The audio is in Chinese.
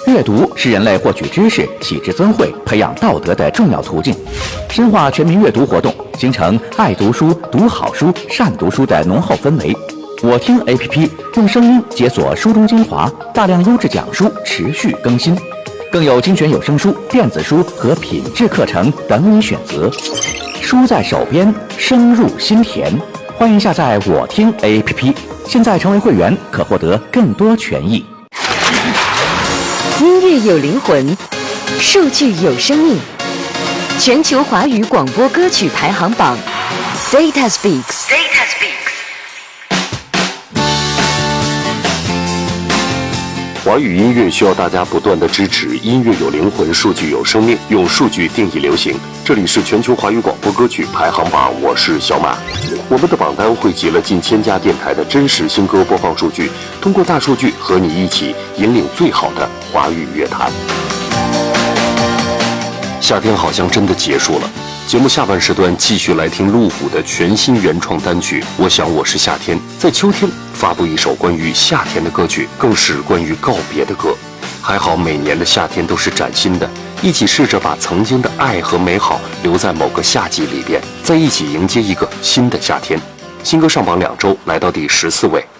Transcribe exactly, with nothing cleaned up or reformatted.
阅读是人类获取知识、启智增慧、培养道德的重要途径。深化全民阅读活动，形成爱读书、读好书、善读书的浓厚氛围。我听 A P P 用声音解锁书中精华，大量优质讲书持续更新，更有精选有声书、电子书和品质课程等你选择。书在手边，声入心田。欢迎下载我听 A P P， 现在成为会员可获得更多权益。 音乐有灵魂，数据有生命。全球华语广播歌曲排行榜 ，Data Speaks。Data Speaks。 华语音乐需要大家不断的支持，音乐有灵魂，数据有生命，用数据定义流行。这里是全球华语广播歌曲排行榜，我是小马。我们的榜单汇集了近千家电台的真实新歌播放数据，通过大数据和你一起引领最好的华语乐坛。夏天好像真的结束了，节目下半时段继续来听路虎的全新原创单曲《我想我是夏天》，在秋天发布一首关于夏天的歌曲，更是关于告别的歌。还好每年的夏天都是崭新的，一起试着把曾经的爱和美好留在某个夏季里边，再一起迎接一个新的夏天。新歌上榜两周，来到第十四位。